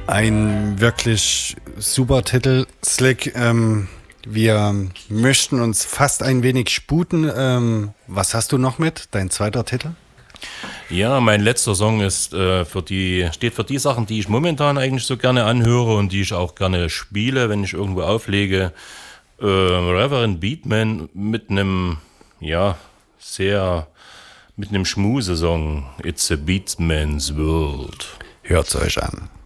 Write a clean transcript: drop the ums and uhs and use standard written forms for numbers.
Ein wirklich super Titel, Slick. Wir möchten uns fast ein wenig sputen. Was hast du noch mit? Dein zweiter Titel? Ja, mein letzter Song steht für die Sachen, die ich momentan eigentlich so gerne anhöre und die ich auch gerne spiele, wenn ich irgendwo auflege. Reverend Beatman mit einem, mit einem Schmusesong. It's a Beatman's World. Hört's euch an.